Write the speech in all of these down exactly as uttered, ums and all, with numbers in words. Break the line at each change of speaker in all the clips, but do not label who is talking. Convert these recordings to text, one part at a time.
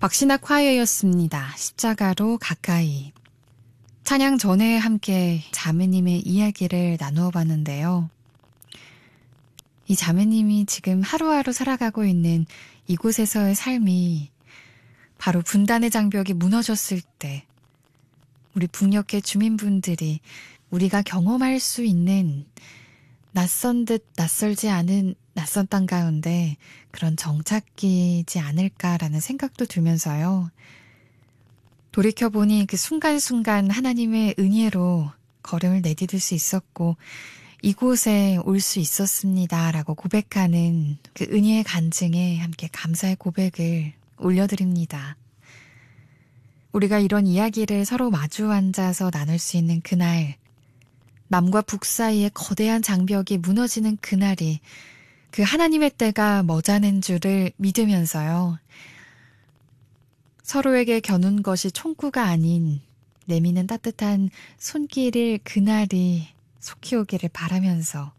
박신학 화요였습니다. 십자가로 가까이. 찬양 전에 함께 자매님의 이야기를 나누어 봤는데요. 이 자매님이 지금 하루하루 살아가고 있는 이곳에서의 삶이 바로 분단의 장벽이 무너졌을 때 우리 북녘의 주민분들이 우리가 경험할 수 있는 낯선 듯 낯설지 않은 낯선 땅 가운데 그런 정착기지 않을까라는 생각도 들면서요. 돌이켜보니 그 순간순간 하나님의 은혜로 걸음을 내디딜 수 있었고 이곳에 올 수 있었습니다라고 고백하는 그 은혜의 간증에 함께 감사의 고백을 올려드립니다. 우리가 이런 이야기를 서로 마주 앉아서 나눌 수 있는 그날, 남과 북 사이의 거대한 장벽이 무너지는 그날이 그 하나님의 때가 머자는 줄을 믿으면서요. 서로에게 겨눈 것이 총구가 아닌 내미는 따뜻한 손길일 그날이 속히 오기를 바라면서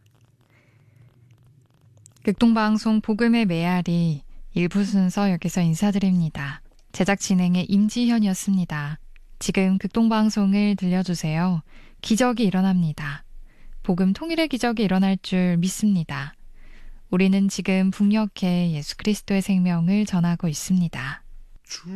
극동방송 복음의 메아리 일부 순서 여기서 인사드립니다. 제작 진행의 임지현이었습니다. 지금 극동방송을 들려주세요. 기적이 일어납니다. 복음 통일의 기적이 일어날 줄 믿습니다. 우리는 지금 북녘에 예수 그리스도의 생명을 전하고 있습니다.